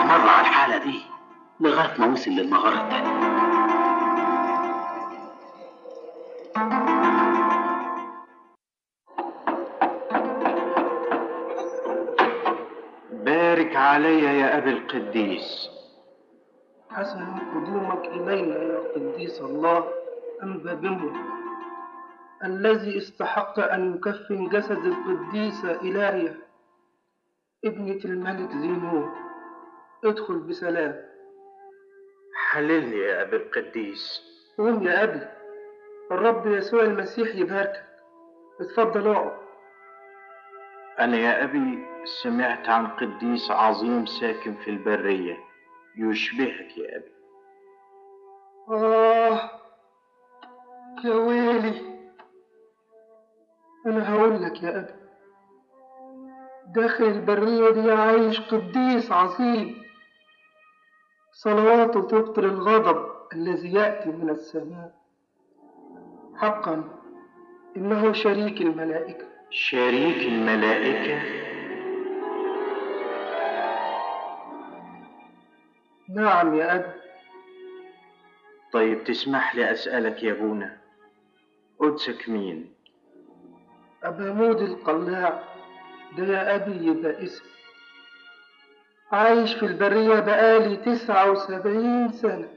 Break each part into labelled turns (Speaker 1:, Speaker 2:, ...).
Speaker 1: استمر على الحالة دي لغاية ما وصل للمغارة التانية.
Speaker 2: بارك علي يا أبي القديس.
Speaker 3: حسن قدومك إلينا يا قديس الله أنبا بمو الذي استحق أن يكفن جسد القديسة إيلاريا ابنة الملك زينون. ادخل بسلام.
Speaker 2: حللني يا أبي القديس.
Speaker 3: قوم يا أبي، الرب يسوع المسيح يباركك. اتفضل اقعد.
Speaker 2: أنا يا أبي سمعت عن قديس عظيم ساكن في البرية يشبهك يا أبي.
Speaker 3: يا ويلي. أنا هقول لك يا أبي، داخل البرية دي عايش قديس عظيم صلواته تبطل الغضب الذي يأتي من السماء. حقا إنه شريك الملائكة.
Speaker 2: شريك الملائكة؟
Speaker 3: نعم يا أبي.
Speaker 2: طيب تسمح لي أسألك يا أبونا، قدسك مين؟
Speaker 3: أبا مود القلاع ده يا أبي يبقى اسم. عايش في البرية بقالي 79 سنة.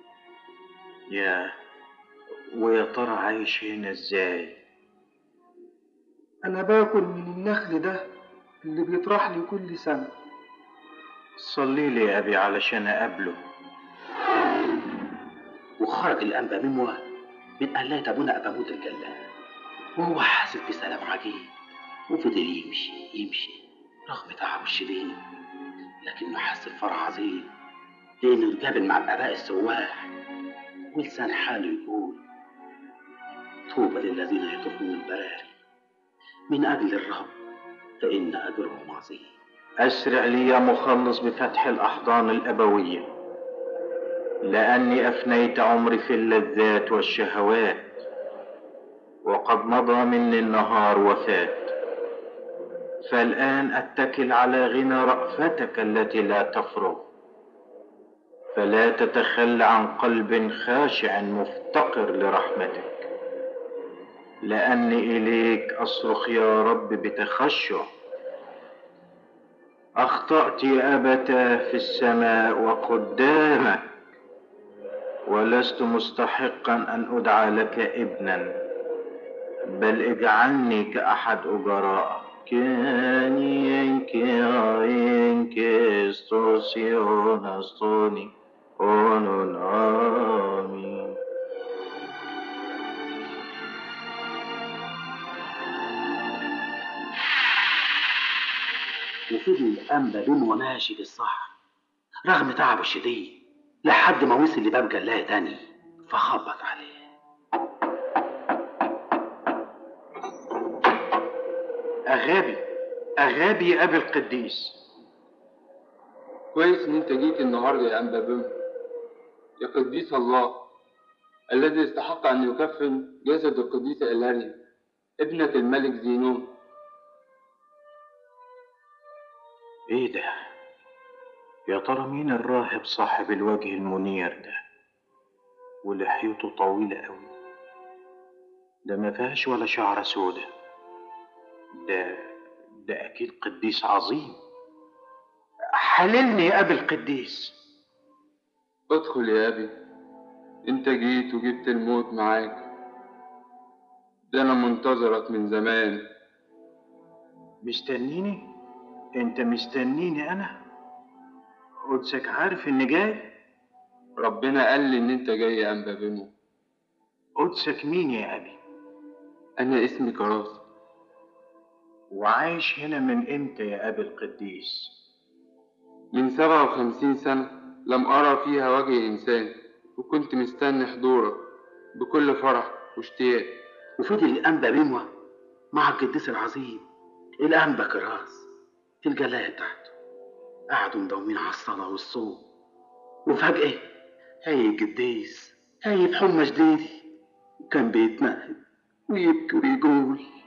Speaker 2: ويا ترى عايش هنا ازاي؟
Speaker 3: أنا باكل من النخل ده اللي بيطرح لي كل سنة.
Speaker 2: صلي لي يا أبي علشان أقابله.
Speaker 1: وخرج الأنبا مموى من قلاية أبونا أبا مود الجلاد وهو حاسس بسلام عجيب، وفضل يمشي رغم تعبه الشديد، لكنه حس بفرح عظيم لأنه اتقابل مع الآباء السواح، ولسان حاله يقول: طوبى للذين يطوفون البراري من أجل الرب فإن أجرهم عظيم.
Speaker 2: أسرع لي يا مخلص بفتح الأحضان الأبوية، لأني أفنيت عمري في اللذات والشهوات، وقد مضى مني النهار وفات. فالآن أتكل على غنى رأفتك التي لا تفرغ، فلا تتخلى عن قلب خاشع مفتقر لرحمتك، لأني إليك أصرخ يا رب بتخشع. أخطأت يا أبتاه في السماء وقدامك، ولست مستحقا أن أدعى لك ابنا، بل اجعلني كأحد أجرائك.
Speaker 1: وفضل الأنبا مموى ماشي في الصحراء رغم تعبه الشديد لحد ما وصل لباب جلاية تاني، فخبط عليه.
Speaker 2: أغابي يا أبي القديس.
Speaker 4: كويس إن أنت جيت النهارده يا أنبا بمو يا قديس الله الذي استحق أن يكفن جسد القديسة إيلاريا ابنة الملك زينون.
Speaker 2: إيه ده؟ يا ترى مين الراهب صاحب الوجه المنير ده ولحيته طويلة قوي؟ ده ما فيهاش ولا شعرة سودة. ده أكيد قديس عظيم. حللني يا أبي القديس.
Speaker 4: ادخل يا أبي، أنت جيت وجبت الموت معاك، ده أنا منتظرك من زمان.
Speaker 2: مستنيني؟ أنت مستنيني أنا؟ قدسك عارف إني جاي؟
Speaker 4: ربنا قال لي إن أنت جاي يا أنبا بمو.
Speaker 2: قدسك مين يا أبي؟
Speaker 4: أنا اسمي كراسي.
Speaker 2: وعايش هنا من إمتى يا أبي القديس؟
Speaker 4: من 57 سنة لم أرى فيها وجه إنسان، وكنت مستني حضورك بكل فرح واشتياق.
Speaker 1: وفضل الأنبا مموى مع القديس العظيم الأنبا كراس في الجلاية بتاعته، قعدوا مداومين على الصلاة والصوم، وفجأة هاي القديس هاي بحمى شديدة، وكان بيتمهد ويبكي ويقول: